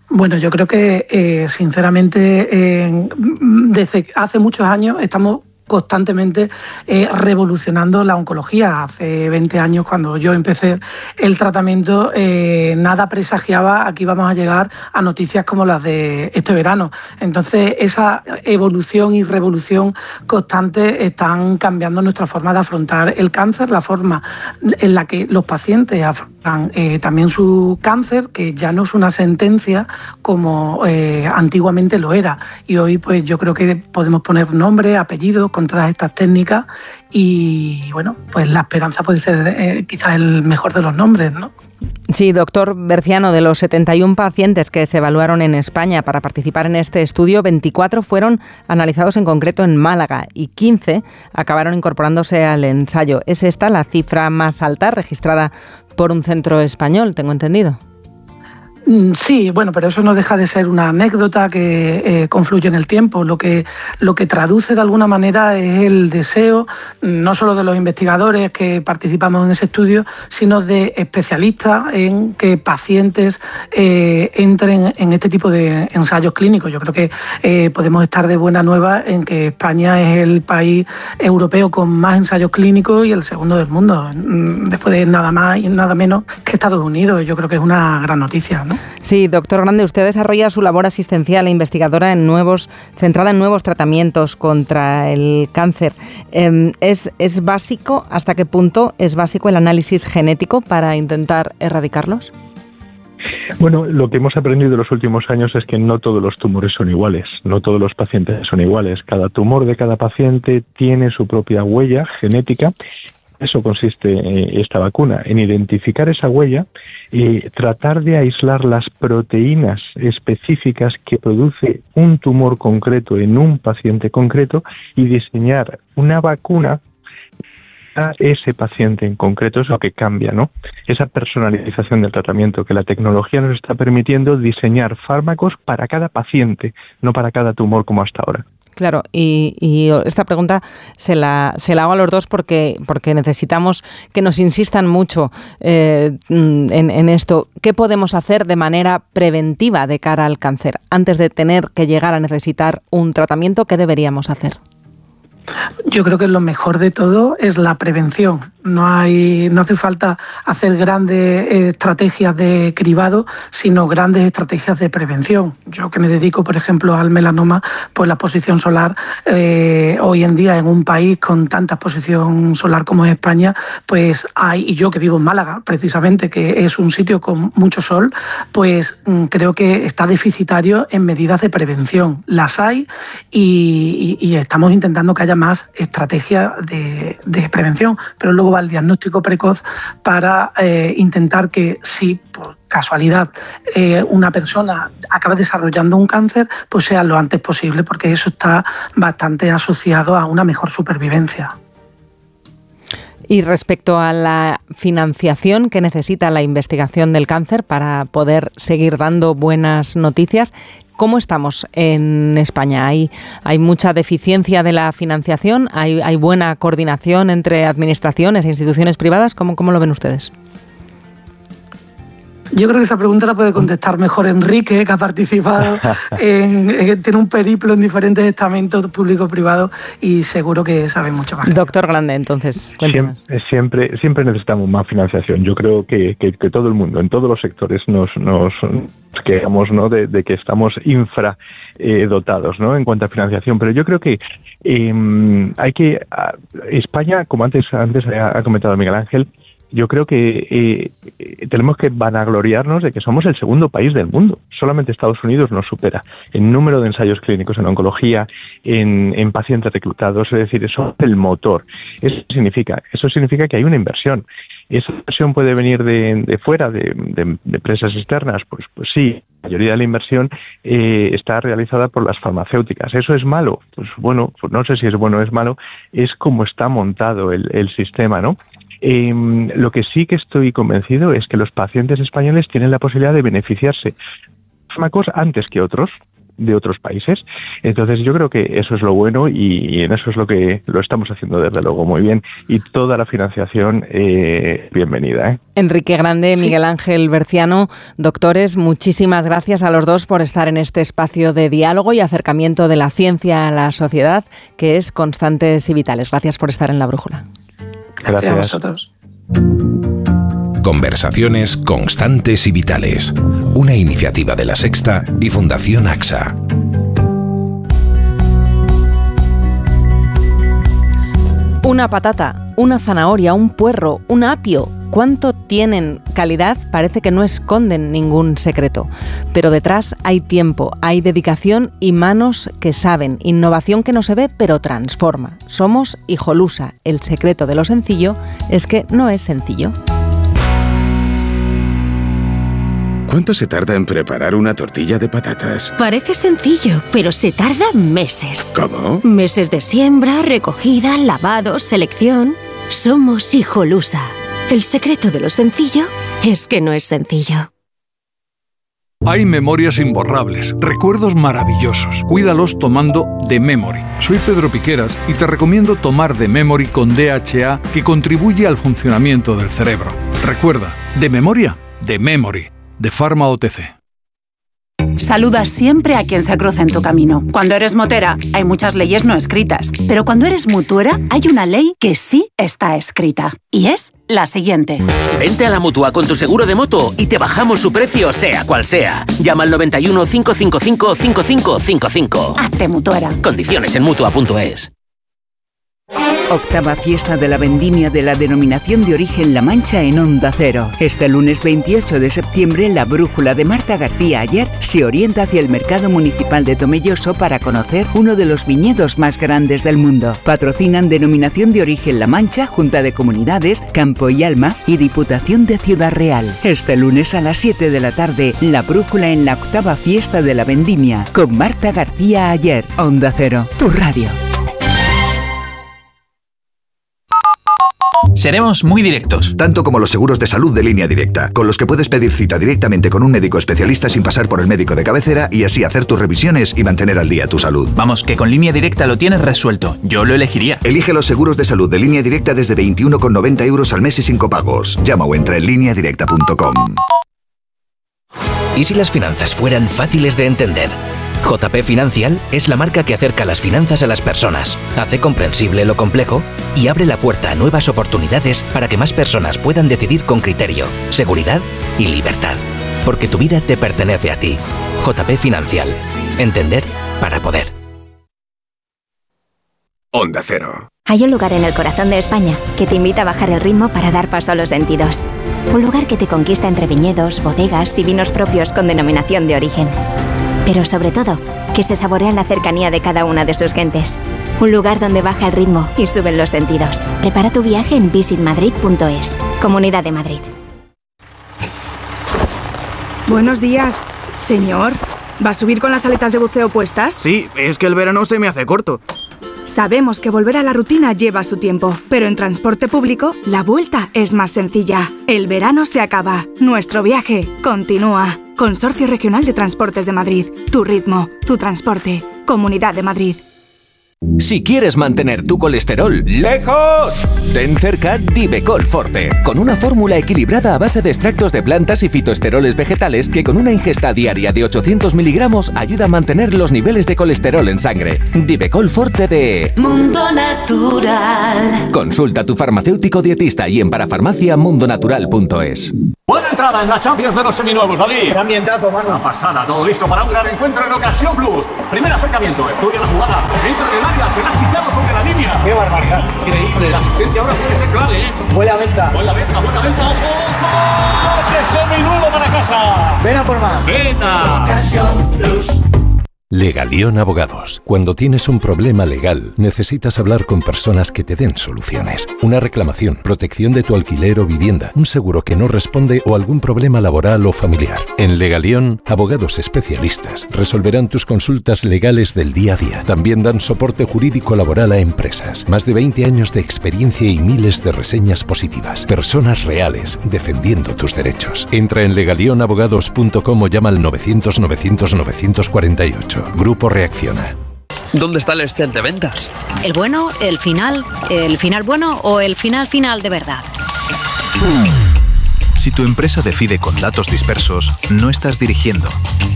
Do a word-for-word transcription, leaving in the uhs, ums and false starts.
Bueno, yo creo que, eh, sinceramente, eh, desde hace muchos años estamos constantemente eh, revolucionando la oncología. Hace veinte años, cuando yo empecé el tratamiento, eh, nada presagiaba a que íbamos a llegar a noticias como las de este verano. Entonces, esa evolución y revolución constante están cambiando nuestra forma de afrontar el cáncer, la forma en la que los pacientes afrontan eh, también su cáncer, que ya no es una sentencia como eh, antiguamente lo era. Y hoy, pues yo creo que podemos poner nombre, apellidos con todas estas técnicas y, bueno, pues la esperanza puede ser eh, quizás el mejor de los nombres, ¿no? Sí, doctor Berciano, de los setenta y uno pacientes que se evaluaron en España para participar en este estudio, veinticuatro fueron analizados en concreto en Málaga y quince acabaron incorporándose al ensayo. ¿Es esta la cifra más alta registrada por un centro español, tengo entendido? Sí, bueno, pero eso no deja de ser una anécdota que eh, confluye en el tiempo. Lo que, lo que traduce de alguna manera es el deseo, no solo de los investigadores que participamos en ese estudio, sino de especialistas en que pacientes eh, entren en este tipo de ensayos clínicos. Yo creo que eh, podemos estar de buena nueva en que España es el país europeo con más ensayos clínicos y el segundo del mundo, después de nada más y nada menos que Estados Unidos. Yo creo que es una gran noticia, ¿no? Sí, doctor Grande, usted desarrolla su labor asistencial e investigadora en nuevos, centrada en nuevos tratamientos contra el cáncer. ¿Es, ¿Es básico, hasta qué punto es básico el análisis genético para intentar erradicarlos? Bueno, lo que hemos aprendido en los últimos años es que no todos los tumores son iguales, no todos los pacientes son iguales. Cada tumor de cada paciente tiene su propia huella genética. Eso consiste eh, esta vacuna, en identificar esa huella y tratar de aislar las proteínas específicas que produce un tumor concreto en un paciente concreto y diseñar una vacuna a ese paciente en concreto. Es lo que cambia, ¿no? Esa personalización del tratamiento, que la tecnología nos está permitiendo diseñar fármacos para cada paciente, no para cada tumor como hasta ahora. Claro, y, y esta pregunta se la, se la hago a los dos porque, porque necesitamos que nos insistan mucho eh, en, en esto. ¿Qué podemos hacer de manera preventiva de cara al cáncer? Antes de tener que llegar a necesitar un tratamiento, ¿qué deberíamos hacer? Yo creo que lo mejor de todo es la prevención. No hay, no hace falta hacer grandes estrategias de cribado, sino grandes estrategias de prevención. Yo que me dedico, por ejemplo, al melanoma, pues la exposición solar eh, hoy en día en un país con tanta exposición solar como es España, pues hay, y yo que vivo en Málaga, precisamente, que es un sitio con mucho sol, pues creo que está deficitario en medidas de prevención. Las hay y, y, y estamos intentando que haya más estrategia de, de prevención, pero luego va el diagnóstico precoz para eh, intentar que si por casualidad eh, una persona acaba desarrollando un cáncer, pues sea lo antes posible, porque eso está bastante asociado a una mejor supervivencia. Y respecto a la financiación que necesita la investigación del cáncer para poder seguir dando buenas noticias, ¿cómo estamos en España? ¿Hay, hay mucha deficiencia de la financiación? ¿Hay, hay buena coordinación entre administraciones e instituciones privadas? ¿Cómo, cómo lo ven ustedes? Yo creo que esa pregunta la puede contestar mejor Enrique, que ha participado, en, en, tiene un periplo en diferentes estamentos público-privados y seguro que sabe mucho más. Doctor Grande, entonces, cuéntanos. Siempre, siempre, siempre necesitamos más financiación. Yo creo que, que, que todo el mundo, en todos los sectores, nos, nos quejamos, ¿no?, de, de que estamos infra eh, dotados, ¿no?, en cuanto a financiación. Pero yo creo que eh, hay que... A, España, como antes, antes ha comentado Miguel Ángel, yo creo que eh, tenemos que vanagloriarnos de que somos el segundo país del mundo. Solamente Estados Unidos nos supera en número de ensayos clínicos en oncología, en, en pacientes reclutados. Es decir, eso es el motor. Eso significa, eso significa que hay una inversión. ¿Esa inversión puede venir de, de fuera, de, de, de empresas externas? Pues, pues sí, la mayoría de la inversión eh, está realizada por las farmacéuticas. ¿Eso es malo? Pues bueno, pues no sé si es bueno o es malo, es como está montado el, el sistema, ¿no? Eh, lo que sí que estoy convencido es que los pacientes españoles tienen la posibilidad de beneficiarse de fármacos antes que otros. de otros países. Entonces yo creo que eso es lo bueno y, y en eso es lo que lo estamos haciendo desde luego muy bien, y toda la financiación eh, bienvenida, ¿eh? Enrique Grande, sí. Miguel Ángel Berciano, doctores, muchísimas gracias a los dos por estar en este espacio de diálogo y acercamiento de la ciencia a la sociedad, que es Constantes y Vitales. Gracias por estar en La Brújula. Gracias a vosotros. Conversaciones Constantes y Vitales, una iniciativa de La Sexta y Fundación AXA. Una patata, una zanahoria, un puerro, un apio. ¿Cuánto tienen calidad? Parece que no esconden ningún secreto. Pero detrás hay tiempo, hay dedicación y manos que saben. Innovación que no se ve, pero transforma. Somos Hijolusa. El secreto de lo sencillo es que no es sencillo. ¿Cuánto se tarda en preparar una tortilla de patatas? Parece sencillo, pero se tarda meses. ¿Cómo? Meses de siembra, recogida, lavado, selección. Somos Hijolusa. El secreto de lo sencillo es que no es sencillo. Hay memorias imborrables, recuerdos maravillosos. Cuídalos tomando The Memory. Soy Pedro Piqueras y te recomiendo tomar The Memory con D H A, que contribuye al funcionamiento del cerebro. Recuerda, de memoria, The Memory, de Pharma O T C. Saluda siempre a quien se cruza en tu camino. Cuando eres motera, hay muchas leyes no escritas. Pero cuando eres mutuera, hay una ley que sí está escrita. Y es la siguiente. Vente a la Mutua con tu seguro de moto y te bajamos su precio, sea cual sea. Llama al noventa y uno, cinco cinco cinco, cinco cinco cinco cinco. Hazte mutuera. Condiciones en mutua punto es. Octava fiesta de la vendimia de la denominación de origen La Mancha en Onda Cero. Este lunes veintiocho de septiembre, la brújula de Marta García Ayer se orienta hacia el mercado municipal de Tomelloso para conocer uno de los viñedos más grandes del mundo. Patrocinan Denominación de Origen La Mancha, Junta de Comunidades, Campo y Alma y Diputación de Ciudad Real. Este lunes a las siete de la tarde, la brújula en la octava fiesta de la vendimia con Marta García Ayer. Onda Cero, tu radio. Seremos muy directos. Tanto como los seguros de salud de Línea Directa, con los que puedes pedir cita directamente con un médico especialista sin pasar por el médico de cabecera y así hacer tus revisiones y mantener al día tu salud. Vamos, que con Línea Directa lo tienes resuelto. Yo lo elegiría. Elige los seguros de salud de Línea Directa desde veintiuno con noventa euros al mes y sin copagos. Llama o entra en línea directa punto com. ¿Y si las finanzas fueran fáciles de entender? J P Financial es la marca que acerca las finanzas a las personas, hace comprensible lo complejo y abre la puerta a nuevas oportunidades para que más personas puedan decidir con criterio, seguridad y libertad. Porque tu vida te pertenece a ti. J P Financial. Entender para poder. Onda Cero. Hay un lugar en el corazón de España que te invita a bajar el ritmo para dar paso a los sentidos. Un lugar que te conquista entre viñedos, bodegas y vinos propios con denominación de origen. Pero sobre todo, que se saborea la cercanía de cada una de sus gentes. Un lugar donde baja el ritmo y suben los sentidos. Prepara tu viaje en visit madrid punto es. Comunidad de Madrid. Buenos días. Señor, ¿va a subir con las aletas de buceo puestas? Sí, es que el verano se me hace corto. Sabemos que volver a la rutina lleva su tiempo, pero en transporte público la vuelta es más sencilla. El verano se acaba, nuestro viaje continúa. Consorcio Regional de Transportes de Madrid. Tu ritmo, tu transporte. Comunidad de Madrid. Si quieres mantener tu colesterol lejos, ten cerca Divecol Forte, con una fórmula equilibrada a base de extractos de plantas y fitoesteroles vegetales que con una ingesta diaria de ochocientos miligramos ayuda a mantener los niveles de colesterol en sangre. Divecol Forte de Mundo Natural. Consulta a tu farmacéutico dietista y en parafarmacia mundo natural punto es. Buena entrada en la Champions de los seminuevos, David. Gran ambientazo, mano. Una pasada, todo listo para un gran encuentro en Ocasión Plus. Primer acercamiento, estudia la jugada, entra en el área, se la ha quitado sobre la línea. ¡Qué barbaridad! Increíble, la asistencia ahora puede ser clave, ¿eh? Buena venta. Buena venta, buena venta, ojo. ¡Coche seminuevo para casa! Ven a por más. Venta. Ocasión Plus. Legalión Abogados. Cuando tienes un problema legal, necesitas hablar con personas que te den soluciones. Una reclamación, protección de tu alquiler o vivienda, un seguro que no responde o algún problema laboral o familiar. En Legalión, abogados especialistas resolverán tus consultas legales del día a día. También dan soporte jurídico laboral a empresas. Más de veinte años de experiencia y miles de reseñas positivas. Personas reales defendiendo tus derechos. Entra en legalion abogados punto com o llama al novecientos, novecientos, novecientos cuarenta y ocho. eso. Grupo Reacciona. ¿Dónde está el Excel de ventas? ¿El bueno, el final, el final bueno o el final final de verdad? Si tu empresa decide con datos dispersos, no estás dirigiendo,